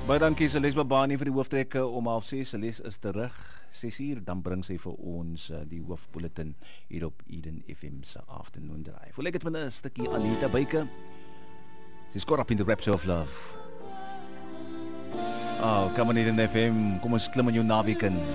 Baie dankie Celeste Babani vir die hooftrekke om 6:30. Celeste is terug 6:00, dan bring sy vir ons die hoofbulletin hier op Eden FM se Afternoon Drive. Voel ek het met 'n stukkie Anita Baker. She's caught up in the rapture of love. Oh, come on Eden FM, kom ons klim in jou naweek in.